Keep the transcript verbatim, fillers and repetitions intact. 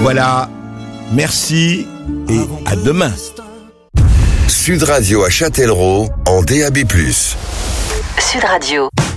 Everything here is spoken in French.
Voilà, merci et à demain. Sud Radio à Châtellerault en D A B plus. Sud Radio.